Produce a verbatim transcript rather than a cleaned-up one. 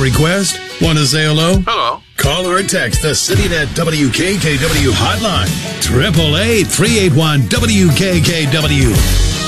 request? Want to say hello? Hello. Call or text the CityNet W K K W hotline. triple eight, three eight one, W K K W.